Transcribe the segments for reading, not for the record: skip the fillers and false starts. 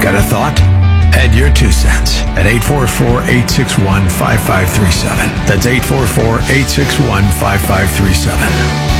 Got a thought? Add your 2 cents at 844-861-5537. That's 844-861-5537.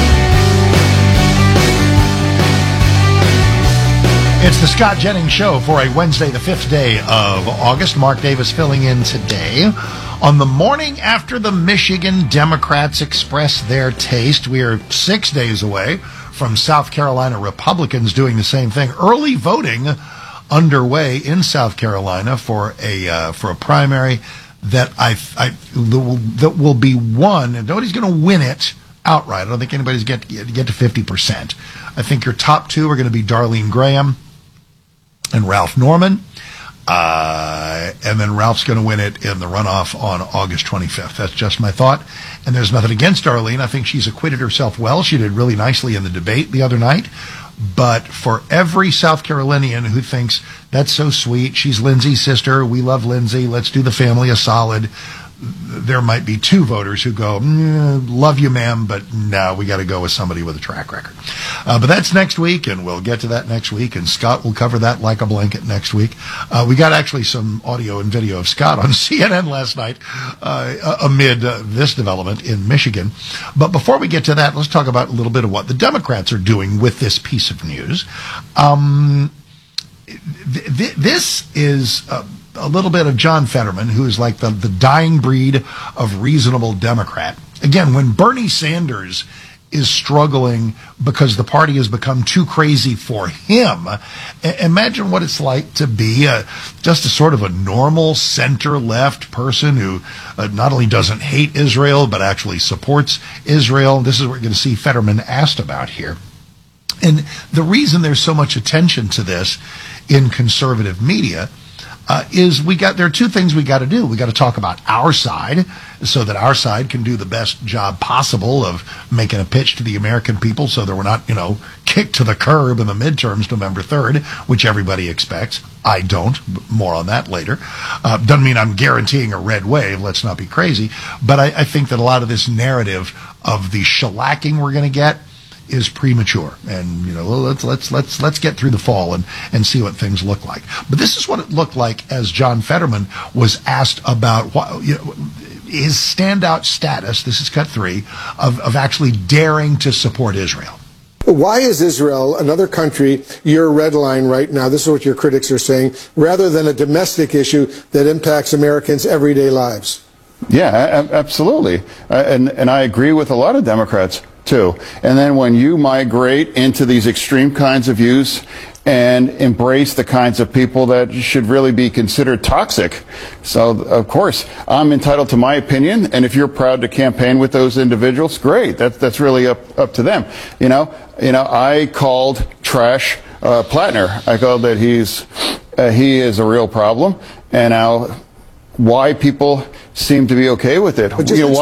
It's the Scott Jennings Show for a Wednesday, the 5th day of August. Mark Davis filling in today. On the morning after the Michigan Democrats express their taste, we are 6 days away from South Carolina Republicans doing the same thing. Early voting underway in South Carolina for a primary that that will be won, and nobody's going to win it outright. I don't think anybody's get to 50%. I think your top two are going to be Darlene Graham and Ralph Norman. And then Ralph's going to win it in the runoff on August 25th. That's just my thought. And there's nothing against Darlene. I think she's acquitted herself well. She did really nicely in the debate the other night. But for every South Carolinian who thinks that's so sweet, she's Lindsay's sister, we love Lindsay, let's do the family a solid, there might be two voters who go, love you, ma'am, but no, we got to go with somebody with a track record. But that's next week, and we'll get to that next week, and Scott will cover that like a blanket next week. We got actually some audio and video of Scott on CNN last night amid this development in Michigan. But before we get to that, let's talk about a little bit of what the Democrats are doing with this piece of news. This is a little bit of John Fetterman, who is like the dying breed of reasonable Democrat. Again, when Bernie Sanders is struggling because the party has become too crazy for him, imagine what it's like to be just a sort of a normal center-left person who not only doesn't hate Israel, but actually supports Israel. This is what you're going to see Fetterman asked about here. And the reason there's so much attention to this in conservative media is there are two things we got to do. We got to talk about our side so that our side can do the best job possible of making a pitch to the American people so that we're not, kicked to the curb in the midterms November 3rd, which everybody expects. I don't. More on that later. Doesn't mean I'm guaranteeing a red wave. Let's not be crazy. But I think that a lot of this narrative of the shellacking we're going to get is premature, and let's get through the fall and see what things look like. But this is what it looked like as John Fetterman was asked about his standout status. This is cut 3 of actually daring to support Israel. Why is Israel, another country, your red line right now? This is what your critics are saying, rather than a domestic issue that impacts Americans' everyday lives. Yeah, absolutely, and I agree with a lot of Democrats too. And then when you migrate into these extreme kinds of views and embrace the kinds of people that should really be considered toxic. So, of course, I'm entitled to my opinion, and if you're proud to campaign with those individuals, great. That's really up to them. I called trash Plattner. I called that he is a real problem, and now why people seem to be okay with it.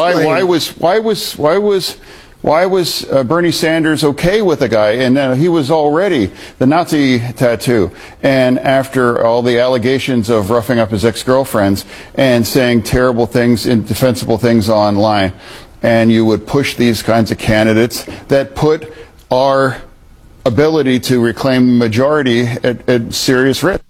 Why was Bernie Sanders okay with the guy? And he was already the Nazi tattoo. And after all the allegations of roughing up his ex-girlfriends and saying terrible things, indefensible things online, and you would push these kinds of candidates that put our ability to reclaim the majority at serious risk.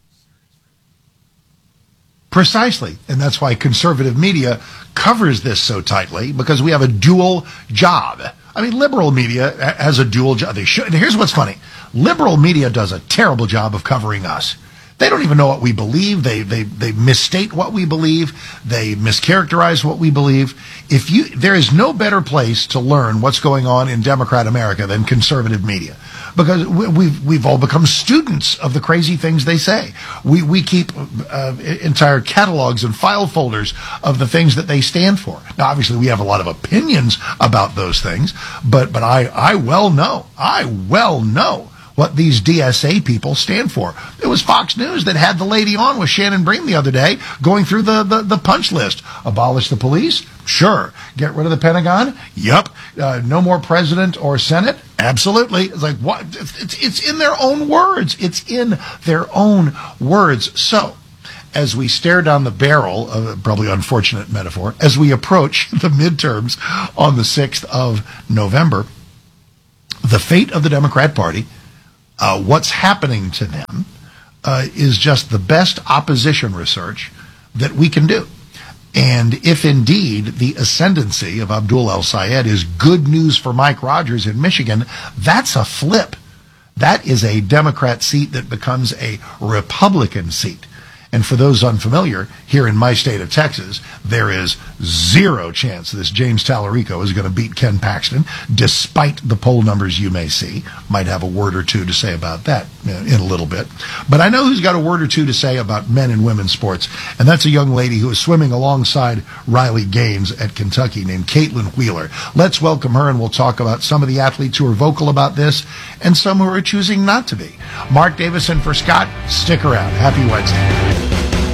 Precisely. And that's why conservative media covers this so tightly, because we have a dual job. I mean, liberal media has a dual job. They should. And here's what's funny. Liberal media does a terrible job of covering us. They don't even know what we believe. They misstate what we believe. They mischaracterize what we believe. There is no better place to learn what's going on in Democrat America than conservative media, because we've all become students of the crazy things they say. We keep entire catalogs and file folders of the things that they stand for. Now, obviously, we have a lot of opinions about those things, but I well know what these DSA people stand for. It was Fox News that had the lady on with Shannon Bream the other day going through the punch list. Abolish the police? Sure. Get rid of the Pentagon? Yup. No more president or Senate? Absolutely. It's like, what? It's in their own words. It's in their own words. So, as we stare down the barrel of probably unfortunate metaphor, as we approach the midterms on the 6th of November, the fate of the Democrat Party, what's happening to them, is just the best opposition research that we can do. And if indeed the ascendancy of Abdul El-Sayed is good news for Mike Rogers in Michigan, that's a flip. That is a Democrat seat that becomes a Republican seat. And for those unfamiliar, here in my state of Texas, there is zero chance this James Tallarico is going to beat Ken Paxton, despite the poll numbers you may see. Might have a word or two to say about that in a little bit. But I know who's got a word or two to say about men and women's sports, and that's a young lady who is swimming alongside Riley Gaines at Kentucky named Caitlin Wheeler. Let's welcome her, and we'll talk about some of the athletes who are vocal about this and some who are choosing not to be. Mark Davison for Scott. Stick around. Happy Wednesday.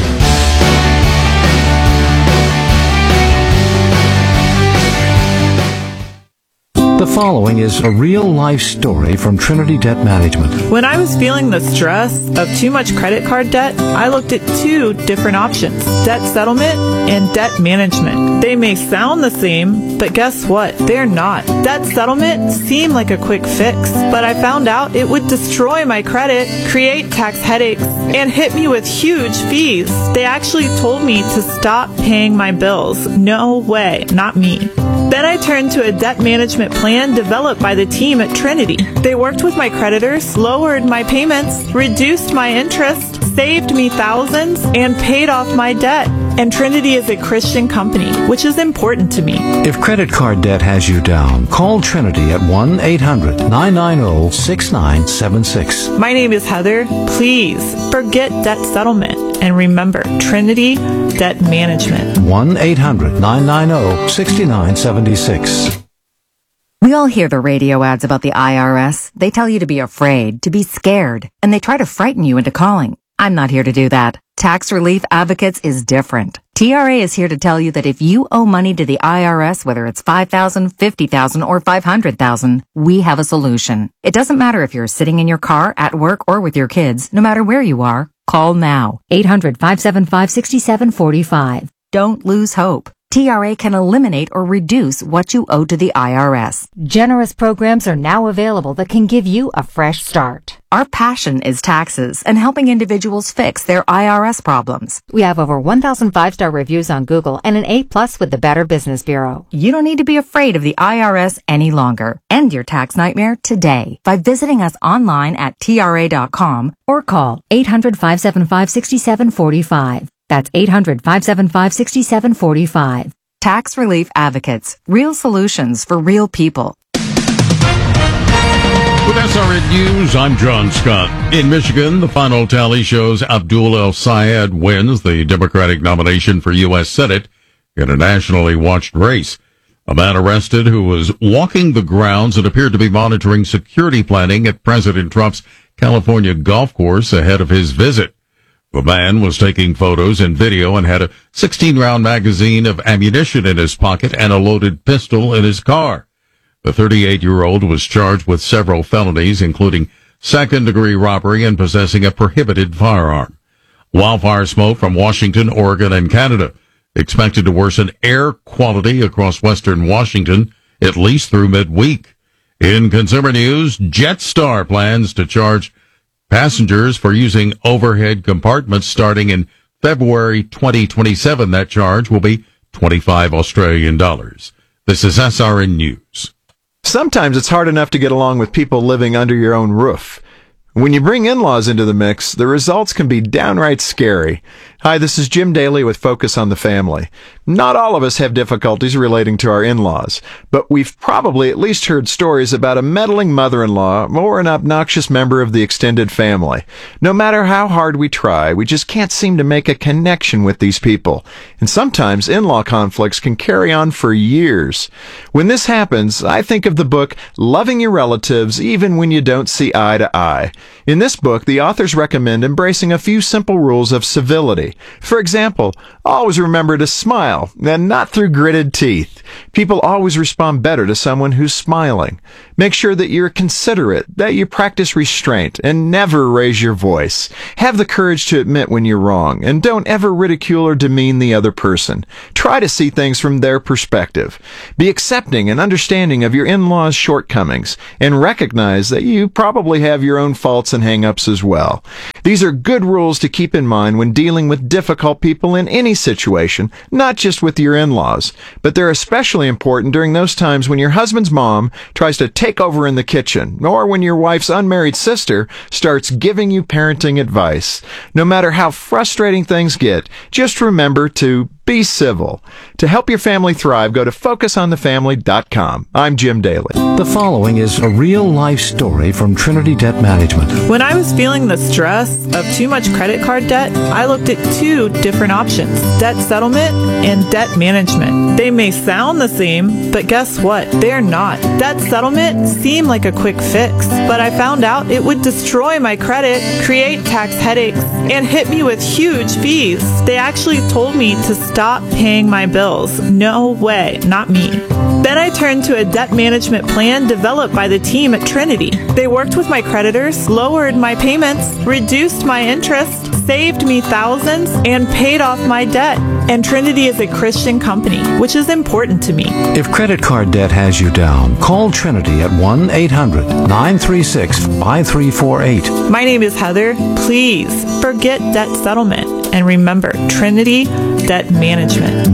The following is a real-life story from Trinity Debt Management. When I was feeling the stress of too much credit card debt, I looked at two different options: debt settlement and debt management. They may sound the same, but guess what? They're not. Debt settlement seemed like a quick fix, but I found out it would destroy my credit, create tax headaches, and hit me with huge fees. They actually told me to stop paying my bills. No way, not me. Then I turned to a debt management plan developed by the team at Trinity. They worked with my creditors, lowered my payments, reduced my interest, saved me thousands, and paid off my debt. And Trinity is a Christian company, which is important to me. If credit card debt has you down, call Trinity at 1-800-990-6976. My name is Heather. Please forget debt settlement and remember Trinity Debt Management. 1-800-990-6976. We all hear the radio ads about the IRS. They tell you to be afraid, to be scared, and they try to frighten you into calling. I'm not here to do that. Tax Relief Advocates is different. TRA is here to tell you that if you owe money to the IRS, whether it's $5,000, $50,000, or $500,000, we have a solution. It doesn't matter if you're sitting in your car, at work, or with your kids. No matter where you are, call now. 800-575-6745. Don't lose hope. TRA can eliminate or reduce what you owe to the IRS. Generous programs are now available that can give you a fresh start. Our passion is taxes and helping individuals fix their IRS problems. We have over 1,000 5-star reviews on Google and an A+ with the Better Business Bureau. You don't need to be afraid of the IRS any longer. End your tax nightmare today by visiting us online at TRA.com or call 800-575-6745. That's 800-575-6745. Tax Relief Advocates. Real solutions for real people. With SRN News, I'm John Scott. In Michigan, the final tally shows Abdul El-Sayed wins the Democratic nomination for U.S. Senate in a nationally watched race. A man arrested who was walking the grounds and appeared to be monitoring security planning at President Trump's California golf course ahead of his visit. The man was taking photos and video and had a 16-round magazine of ammunition in his pocket and a loaded pistol in his car. The 38-year-old was charged with several felonies, including second-degree robbery and possessing a prohibited firearm. Wildfire smoke from Washington, Oregon, and Canada expected to worsen air quality across western Washington at least through midweek. In consumer news, Jetstar plans to charge passengers for using overhead compartments starting in February 2027. That charge will be $25 Australian. This is SRN News. Sometimes it's hard enough to get along with people living under your own roof. When you bring in-laws into the mix, the results can be downright scary. Hi, this is Jim Daly with Focus on the Family. Not all of us have difficulties relating to our in-laws, but we've probably at least heard stories about a meddling mother-in-law or an obnoxious member of the extended family. No matter how hard we try, we just can't seem to make a connection with these people. And sometimes in-law conflicts can carry on for years. When this happens, I think of the book Loving Your Relatives Even When You Don't See Eye to Eye. In this book, the authors recommend embracing a few simple rules of civility. For example, always remember to smile, and not through gritted teeth. People always respond better to someone who's smiling. Make sure that you're considerate, that you practice restraint, and never raise your voice. Have the courage to admit when you're wrong, and don't ever ridicule or demean the other person. Try to see things from their perspective. Be accepting and understanding of your in-laws' shortcomings, and recognize that you probably have your own faults and hang-ups as well. These are good rules to keep in mind when dealing with difficult people in any situation, not just with your in-laws. But they're especially important during those times when your husband's mom tries to take over in the kitchen, or when your wife's unmarried sister starts giving you parenting advice. No matter how frustrating things get, just remember to be civil. To help your family thrive, go to FocusOnTheFamily.com. I'm Jim Daly. The following is a real-life story from Trinity Debt Management. When I was feeling the stress of too much credit card debt, I looked at two different options: debt settlement and debt management. They may sound the same, but guess what? They're not. Debt settlement seemed like a quick fix, but I found out it would destroy my credit, create tax headaches, and hit me with huge fees. They actually told me to stop paying my bills. No way, not me. Then I turned to a debt management plan developed by the team at Trinity. They worked with my creditors, lowered my payments, reduced my interest, saved me thousands, and paid off my debt. And Trinity is a Christian company, which is important to me. If credit card debt has you down, call Trinity at 1-800-936-5348. My name is Heather. Please forget debt settlement and remember Trinity Debt Management.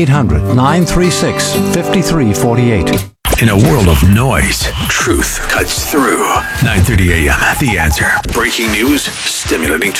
1-800-936-5348. In a world of noise, truth cuts through. 9:30 a.m. The Answer. Breaking news, stimulating